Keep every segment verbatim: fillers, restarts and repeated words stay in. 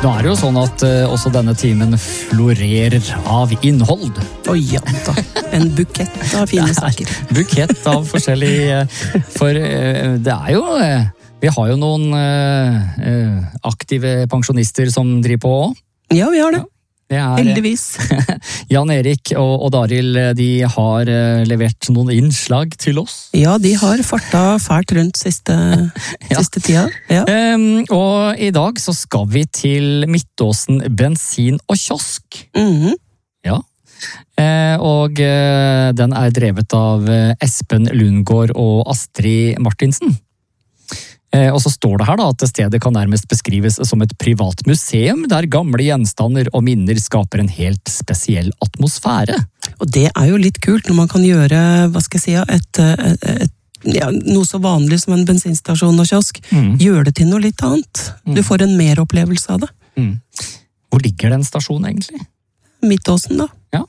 Nå er det jo sånn at uh, også denne timen florerer av innhold. Oi, ja da. En bukett av fine saker. Bukett av forskjellig, uh, for uh, det er jo, uh, vi har jo noen uh, uh, aktive pensjonister som driver på også. Ja, vi har det. Det er, heldigvis. Jan Erik og, og Daril, de har uh, levert noen innslag til oss. Ja, de har farta fælt rundt siste, ja. siste tida. Ja. Um, og i dag så skal vi til Midtåsen bensin og kiosk. Mhm. Ja. Uh, og uh, den er drevet av uh, Espen Lundgaard og Astrid Martinsen. Og så står det her da at stedet kan nærmest beskrives som et privat museum, der gamle gjenstander og minner skaper en helt spesiell atmosfære. Og det er jo litt kult når man kan gjøre, hva skal jeg si, et, et, et, ja, noe så vanlig som en bensinstasjon og kiosk. Mm. Gjør det til noe litt annet. Mm. Du får en meropplevelse av det. Mm. Hvor ligger den stasjonen egentlig? Midtåsen da. Ja.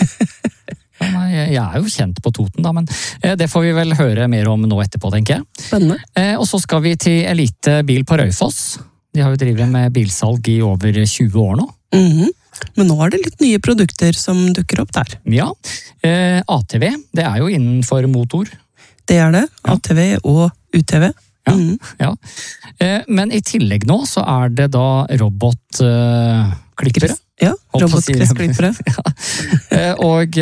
Jeg er jo kjent på Toten, da, men det får vi vel høre mer om nå etterpå, tenker jeg. Spennende. Og så skal vi til Elite Bil på Raufoss. De har jo drivet med bilsalg i over tjue år nå. Mm-hmm. Men nå er det litt nye produkter som dukker opp der. Ja. A T V, det er jo innenfor motor. Det er det. A T V og U T V. Ja, mm. ja. Men i tillegg nå så er det da robotklippere. Ja, robotgressklippere. Ja. Og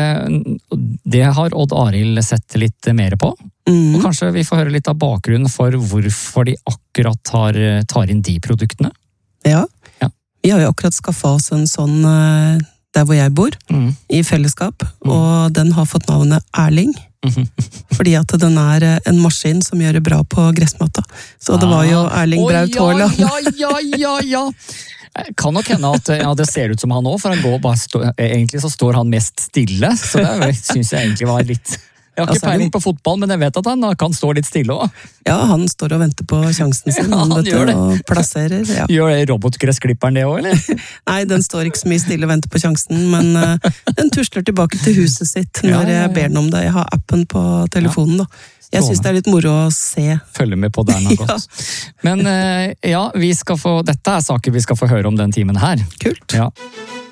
det har Odd Arild sett litt mer på. Mm. Og kanskje vi får høre litt av bakgrunnen for hvorfor de akkurat tar, tar inn de produktene. Ja. Ja, vi har jo akkurat skaffet oss en sånn der hvor jeg bor, mm. i fellesskap, mm. og den har fått navnet Erling. Mm-hmm. Fordi at den er en maskin som gjør det bra på gressmatta. Så det var jo Erling ah. Braut Haaland. Ja, ja, ja, ja, ja. Kan nok hende at ja, det ser ut som han også, for han går bare stå, egentlig så står han mest stille, så det synes jeg egentlig var litt... Jeg har ikke altså, peiling på fotball, men jeg vet at han kan stå litt stille også. Ja, han står og venter på sjansen sin, ja, han vet, gjør det. Og plasserer. Ja. Gjør det robotgressklipperen det også, eller? Nei, den står ikke så mye stille og venter på sjansen, men uh, den tusler tilbake til huset sitt når ja, ja, ja. jeg ber den om det. Jeg har appen på telefonen, da. Jeg synes det er litt moro å se. Følge med på der nå godt. Ja. Men uh, ja, vi skal få, dette er saker vi skal få høre om den timen her. Kult. Ja.